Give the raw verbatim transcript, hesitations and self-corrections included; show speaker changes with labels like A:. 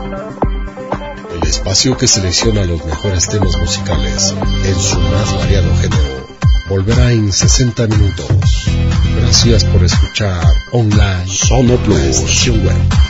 A: El espacio que selecciona los mejores temas musicales en su más variado género volverá en sesenta minutos. Gracias por escuchar online
B: Sono Plus.
A: la estación web